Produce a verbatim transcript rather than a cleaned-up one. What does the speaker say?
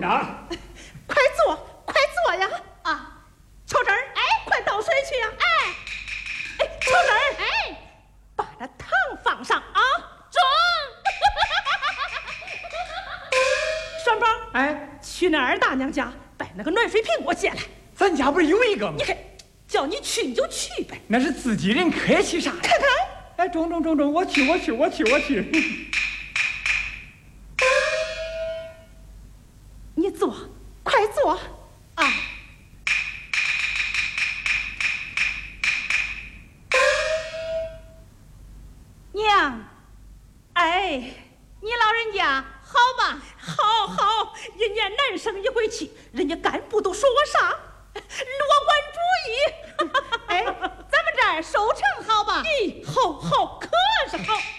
啊！ 快坐，快坐呀！啊，秋珍儿，哎，快倒水去呀！哎，哎，秋珍儿，哎，把这糖放上啊！ 中。 栓宝， 哎， 去那二大娘家把那个暖水瓶给我借来。 咱家不是有一个吗？ 你看，叫你去你就去呗。 那是自己人，客气啥呀？ 看看， 哎，中中中中，我去我去我去我去。 你坐，快坐啊！娘，哎， 你老人家好吧？ 好好，一年难生一回气，人家干部都说我啥？我管主意。 哎，咱们这儿收成好吧？ 咦，好好，可是好。